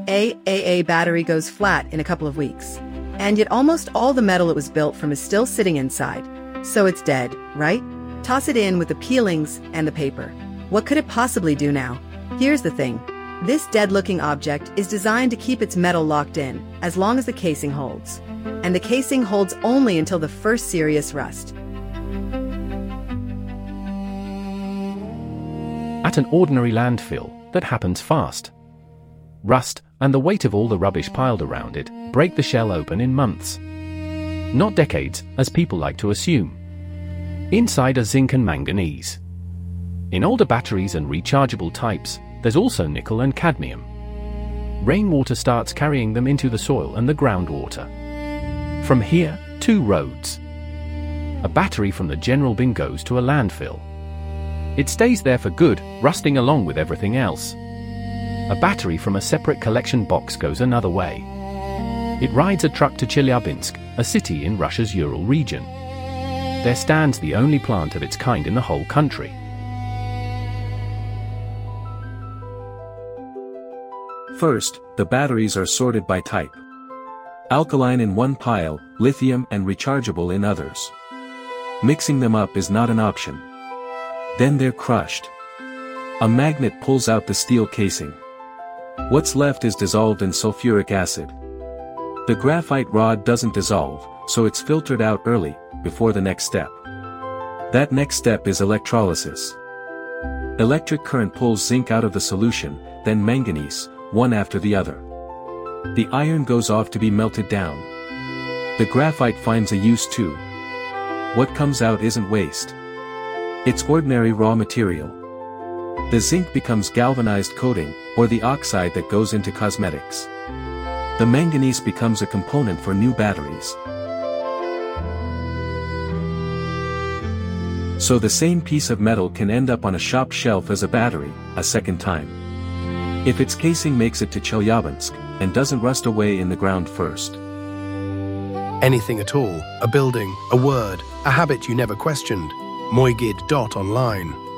AAA battery goes flat in a couple of weeks. And yet almost all the metal it was built from is still sitting inside. So it's dead, right? Toss it in with the peelings and the paper. What could it possibly do now? Here's the thing. This dead-looking object is designed to keep its metal locked in, as long as the casing holds. And the casing holds only until the first serious rust. At an ordinary landfill, that happens fast. Rust, and the weight of all the rubbish piled around it, break the shell open in months. Not decades, as people like to assume. Inside are zinc and manganese. In older batteries and rechargeable types, there's also nickel and cadmium. Rainwater starts carrying them into the soil and the groundwater. From here, 2 roads. A battery from the general bin goes to a landfill. It stays there for good, rusting along with everything else. A battery from a separate collection box goes another way. It rides a truck to Chelyabinsk, a city in Russia's Ural region. There stands the only plant of its kind in the whole country. First, the batteries are sorted by type. Alkaline in one pile, lithium and rechargeable in others. Mixing them up is not an option. Then they're crushed. A magnet pulls out the steel casing. What's left is dissolved in sulfuric acid. The graphite rod doesn't dissolve, so it's filtered out early, before the next step. That next step is electrolysis. Electric current pulls zinc out of the solution, then manganese, one after the other. The iron goes off to be melted down. The graphite finds a use too. What comes out isn't waste. It's ordinary raw material. The zinc becomes galvanized coating, or the oxide that goes into cosmetics. The manganese becomes a component for new batteries. So the same piece of metal can end up on a shop shelf as a battery, a second time. If its casing makes it to Chelyabinsk, and doesn't rust away in the ground first. Anything at all, a building, a word, a habit you never questioned. Moigid.online